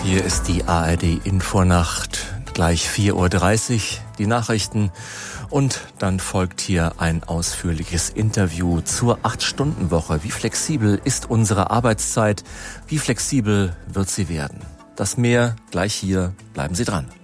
Hier ist die ARD-Infonacht, gleich 4:30 Uhr, die Nachrichten und dann folgt hier ein ausführliches Interview zur 8-Stunden-Woche. Wie flexibel ist unsere Arbeitszeit? Wie flexibel wird sie werden? Das mehr gleich hier. Bleiben Sie dran.